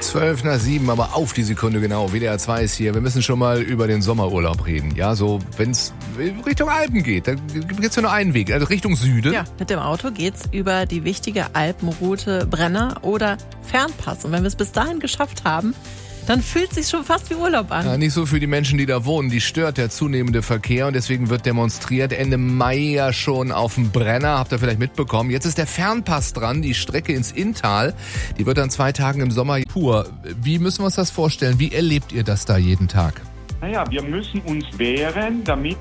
6:12, aber auf die Sekunde genau. WDR 2 ist hier. Wir müssen schon mal über den Sommerurlaub reden. Ja, so, wenn es Richtung Alpen geht, da gibt es ja nur einen Weg, also Richtung Süden. Ja, mit dem Auto geht's über die wichtige Alpenroute Brenner oder Fernpass. Und wenn wir es bis dahin geschafft haben, dann fühlt es sich schon fast wie Urlaub an. Ja, nicht so für die Menschen, die da wohnen. Die stört der zunehmende Verkehr und deswegen wird demonstriert. Ende Mai ja schon auf dem Brenner, habt ihr vielleicht mitbekommen. Jetzt ist der Fernpass dran, die Strecke ins Inntal. Die wird an 2 Tagen im Sommer pur. Wie müssen wir uns das vorstellen? Wie erlebt ihr das da jeden Tag? Naja, wir müssen uns wehren, damit